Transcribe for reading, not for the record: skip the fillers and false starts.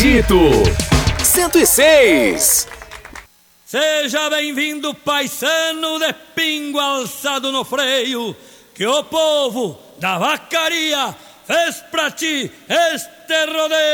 Acredito. 106. Seja bem-vindo, paisano de pingo alçado no freio, que o povo da vacaria fez pra ti este rodeio.